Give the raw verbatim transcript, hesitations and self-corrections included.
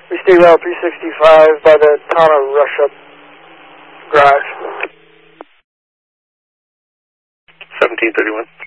We stay route three sixty-five by the town of Russia garage. seventeen thirty-one.